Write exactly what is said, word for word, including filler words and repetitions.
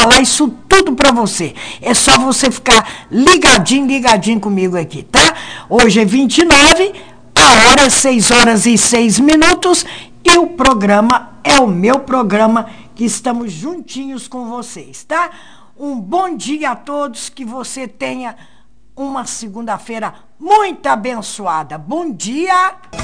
falar isso tudo para você. É só você ficar ligadinho, ligadinho comigo aqui, tá? Hoje é vinte e nove, a hora é seis horas e seis minutos e o programa é o meu programa, que estamos juntinhos com vocês, tá? Um bom dia a todos, que você tenha uma segunda-feira muito abençoada. Bom dia!